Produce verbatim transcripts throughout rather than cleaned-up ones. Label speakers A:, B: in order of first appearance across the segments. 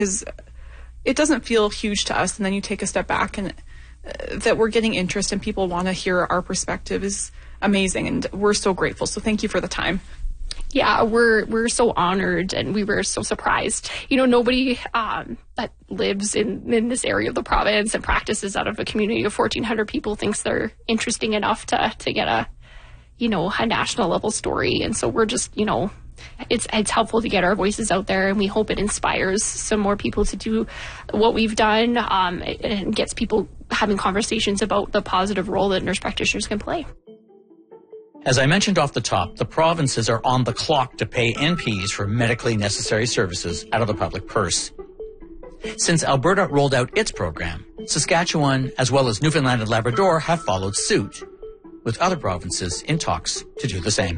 A: Because it doesn't feel huge to us, and then you take a step back and uh, that we're getting interest and people want to hear our perspective is amazing, and we're so grateful. So thank you for the time.
B: Yeah, we're we're so honored, and we were so surprised. You know, nobody um, that lives in, in this area of the province and practices out of a community of fourteen hundred people thinks they're interesting enough to to get a, you know, a national level story. And so we're just, you know, it's it's helpful to get our voices out there, and we hope it inspires some more people to do what we've done, um, and gets people having conversations about the positive role that nurse practitioners can play.
C: As I mentioned off the top, the provinces are on the clock to pay N Ps for medically necessary services out of the public purse. Since Alberta rolled out its program, Saskatchewan, as well as Newfoundland and Labrador, have followed suit, with other provinces in talks to do the same.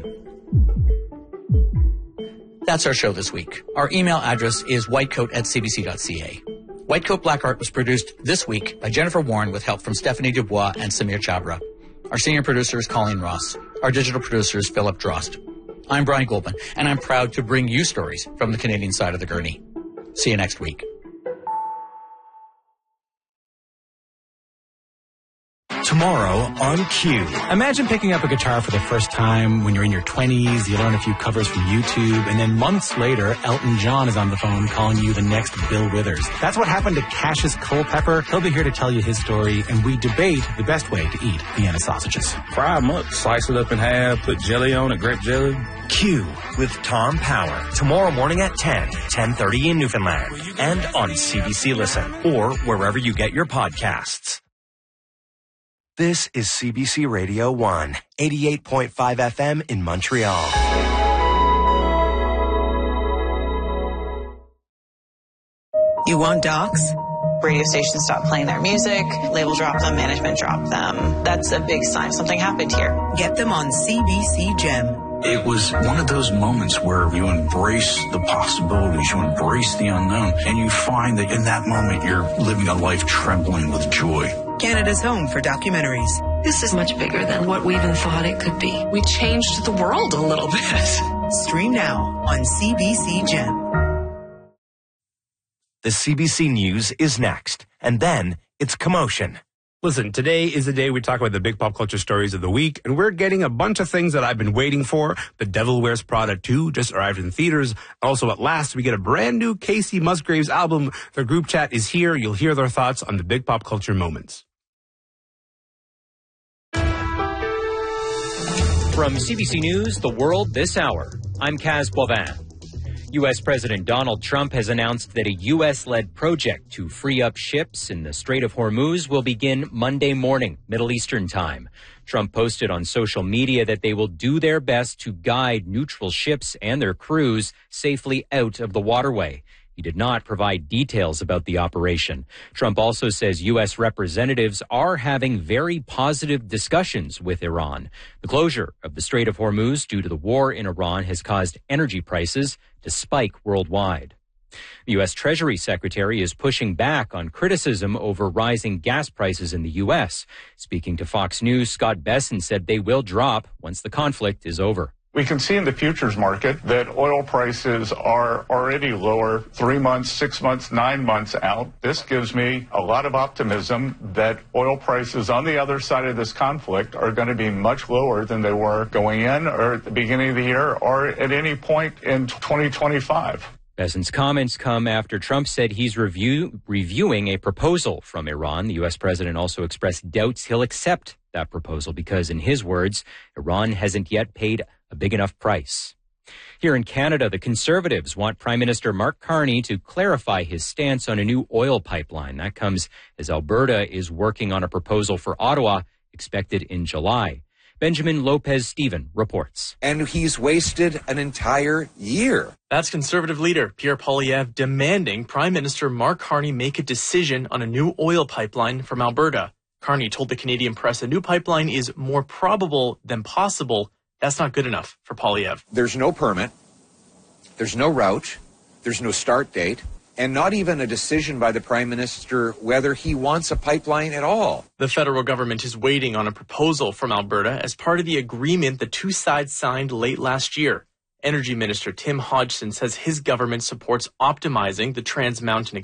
C: That's our show this week. Our email address is whitecoat at c b c dot c a. Whitecoat Black Art was produced this week by Jennifer Warren with help from Stephanie Dubois and Samir Chabra. Our senior producer is Colleen Ross. Our digital producer is Philip Drost. I'm Brian Goldman, and I'm proud to bring you stories from the Canadian side of the gurney. See you next week.
D: Tomorrow on Q. Imagine picking up a guitar for the first time when you're in your twenties, you learn a few covers from YouTube, and then months later, Elton John is on the phone calling you the next Bill Withers. That's what happened to Cassius Culpepper. He'll be here to tell you his story, and we debate the best way to eat Vienna sausages.
E: Fry them up, slice it up in half, put jelly on it, grape jelly.
D: Q with Tom Power. Tomorrow morning at ten, ten thirty in Newfoundland, and on C B C Listen, or wherever you get your podcasts. This is C B C Radio one, eighty-eight point five F M in Montreal.
F: You want docs? Radio stations stop playing their music, label drop them, management drop them. That's a big sign something happened here.
G: Get them on C B C Gem.
H: It was one of those moments where you embrace the possibilities, you embrace the unknown, and you find that in that moment you're living a life trembling with joy.
G: Canada's home for documentaries.
I: This is much bigger than what we even thought it could be. We changed the world a little bit.
G: Stream now on C B C Gem.
D: The C B C News is next, and then it's Commotion.
J: Listen, today is the day we talk about the big pop culture stories of the week, and we're getting a bunch of things that I've been waiting for. The Devil Wears Prada two just arrived in theaters. Also, at last, we get a brand new Casey Musgraves album. Their group chat is here. You'll hear their thoughts on the big pop culture moments.
K: From C B C News, The World This Hour, I'm Kaz Boivin. U S President Donald Trump has announced that a U S-led project to free up ships in the Strait of Hormuz will begin Monday morning, Middle Eastern time. Trump posted on social media that they will do their best to guide neutral ships and their crews safely out of the waterway. He did not provide details about the operation. Trump also says U S representatives are having very positive discussions with Iran. The closure of the Strait of Hormuz due to the war in Iran has caused energy prices to spike worldwide. The U S Treasury Secretary is pushing back on criticism over rising gas prices in the U S. Speaking to Fox News, Scott Bessent said they will drop once the conflict is over.
L: We can see in the futures market that oil prices are already lower three months, six months, nine months out. This gives me a lot of optimism that oil prices on the other side of this conflict are going to be much lower than they were going in or at the beginning of the year or at any point in twenty twenty-five.
K: Bessent's comments come after Trump said he's review, reviewing a proposal from Iran. The U S president also expressed doubts he'll accept that proposal because, in his words, Iran hasn't yet paid a big enough price. Here in Canada, the Conservatives want Prime Minister Mark Carney to clarify his stance on a new oil pipeline. That comes as Alberta is working on a proposal for Ottawa expected in July. Benjamin Lopez-Steven reports.
M: And he's wasted an entire year.
N: That's Conservative leader Pierre Poilievre demanding Prime Minister Mark Carney make a decision on a new oil pipeline from Alberta. Carney told the Canadian press a new pipeline is more probable than possible. That's not good enough for Poilievre.
M: There's no permit, there's no route, there's no start date, and not even a decision by the Prime Minister whether he wants a pipeline at all.
N: The federal government is waiting on a proposal from Alberta as part of the agreement the two sides signed late last year. Energy Minister Tim Hodgson says his government supports optimizing the Trans Mountain